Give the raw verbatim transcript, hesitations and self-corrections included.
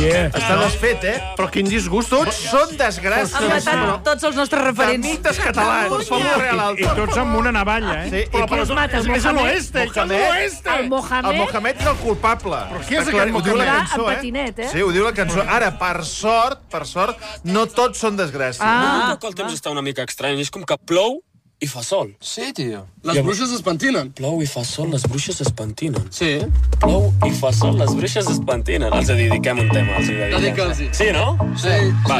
Està desfet, eh? Però quin disgust. Tots són desgràcies. Han matat tots els nostres referents. Mites catalans. Per favor, Real Alto. I tots amb una navalla, eh? Sí, Però qui els mata? El És a Mohamed? l'oeste, això és a l'oeste. El El Mohamed? Mohamed és el culpable. Però qui és Està clar, aquest ho diu la Mohamed? cançó, En patinet, eh? Sí, ho diu la cançó. Ara, per sort, per sort, no tots són desgràcies. Ah, Que el temps està una mica estrany. És com que plou i fa sol. Sí, tio. Les bruixes es pentinen. Plou i fa sol, les bruixes es pentinen. Sí. Plou i fa sol, les bruixes es pentinen. Els dediquem un tema, els hi dediquem. Dedica'ls-hi. Sí, no? Sí. Vale.